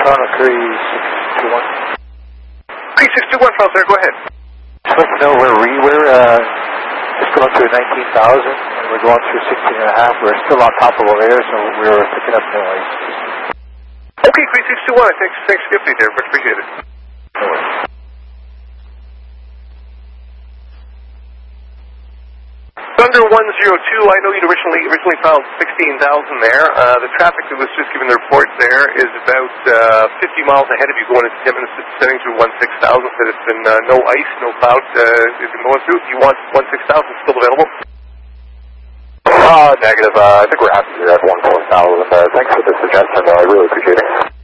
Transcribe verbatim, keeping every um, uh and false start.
Toronto three six two one. three six two one, Phil, sir, go ahead. Just let me know where we were, uh, just going through nineteen thousand, and we're going through sixteen and a half. We're still on top of our air, so we were picking up noise. Okay, three six two one, thanks, thanks for giving me there, much appreciated. No worries. Thunder one zero two, I know you'd originally originally found sixteen thousand there. Uh, the traffic that was just given the report there is about uh, fifty miles ahead of you going into ten minutes, setting through one six thousand. Said it's been uh, no ice, no cloud, uh, it's been going through. You want one six thousand still available? Uh, negative. Uh, I think we're happy here at one four thousand. Uh, thanks for the suggestion, though. I really appreciate it.